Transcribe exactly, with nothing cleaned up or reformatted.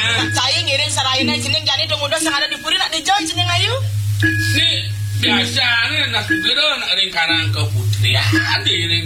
Cai ngiring saraina jeneng jani dong udah sangada di puri nak dijoy jeneng ayu. Nih biasanya nak geron ring karang ke putri adi ring